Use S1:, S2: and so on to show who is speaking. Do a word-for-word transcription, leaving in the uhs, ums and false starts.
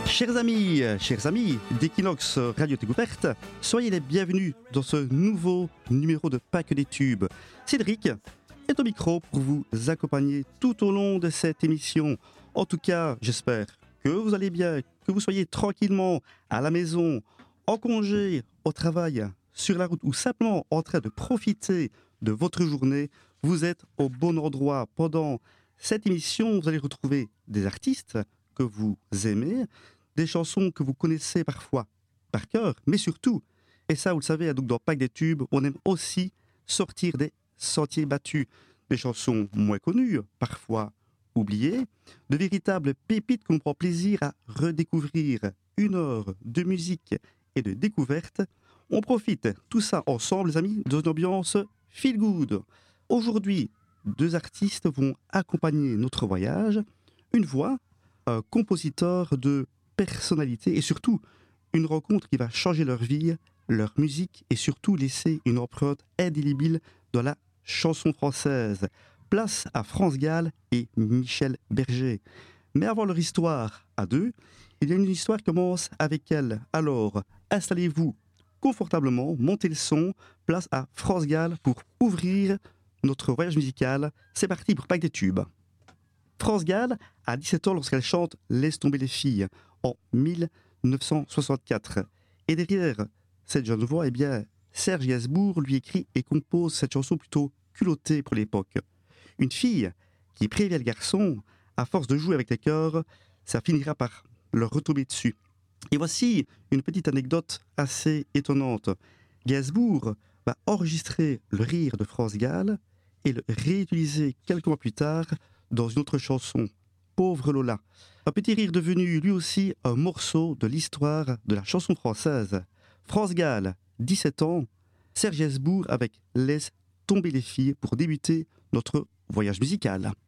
S1: Chers amis, chers amis d'Equinox Radio Découverte, soyez les bienvenus dans ce nouveau numéro de Pas que des tubes. Cédric est au micro pour vous accompagner tout au long de cette émission. En tout cas, j'espère que vous allez bien, que vous soyez tranquillement à la maison, en congé, au travail, sur la route ou simplement en train de profiter de votre journée. Vous êtes au bon endroit. Pendant cette émission, vous allez retrouver des artistes que vous aimez, des chansons que vous connaissez parfois par cœur, mais surtout, et ça vous le savez, donc dans Pas que des tubes, on aime aussi sortir des sentiers battus, des chansons moins connues, parfois oubliées, de véritables pépites qu'on prend plaisir à redécouvrir. Une heure de musique et de découverte. On profite tout ça ensemble, les amis, dans une ambiance feel good. Aujourd'hui, deux artistes vont accompagner notre voyage. Une voix, un compositeur de personnalité et surtout une rencontre qui va changer leur vie, leur musique et surtout laisser une empreinte indélébile dans la chanson française. Place à France Gall et Michel Berger. Mais avant leur histoire à deux, il y a une histoire qui commence avec elle. Alors, installez-vous confortablement, montez le son, place à France Gall pour ouvrir notre voyage musical. C'est parti pour Pas que des tubes. France Gall a dix-sept ans lorsqu'elle chante « Laisse tomber les filles » en mille neuf cent soixante-quatre. Et derrière cette jeune voix, eh bien, Serge Gainsbourg lui écrit et compose cette chanson plutôt culottée pour l'époque. Une fille qui prévient le garçon, à force de jouer avec les cœurs, ça finira par leur retomber dessus. Et voici une petite anecdote assez étonnante. Gainsbourg va enregistrer le rire de France Gall et le réutiliser quelques mois plus tard dans une autre chanson, Pauvre Lola. Un petit rire devenu lui aussi un morceau de l'histoire de la chanson française. France Gall, dix-sept ans, Serge Gainsbourg avec Laisse tomber les filles pour débuter notre voyage musical.